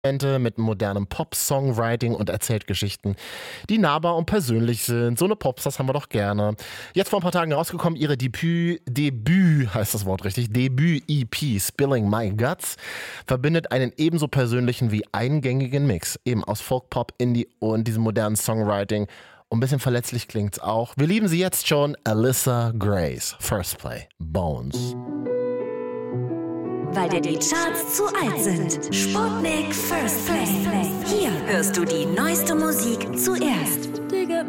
mit modernem Pop-Songwriting und erzählt Geschichten, die nahbar und persönlich sind. So eine Popstars haben wir doch gerne. Jetzt vor ein paar Tagen rausgekommen, ihre Debüt, heißt das Wort richtig, Debüt-EP Spilling My Guts, verbindet einen ebenso persönlichen wie eingängigen Mix, eben aus Folk, Pop, Indie und diesem modernen Songwriting. Und ein bisschen verletzlich klingt's auch. Wir lieben sie jetzt schon, Alyssa Grace. First Play, Bones. Weil dir die Charts zu alt sind. Sputnik First Play. Hier hörst du die neueste Musik zuerst.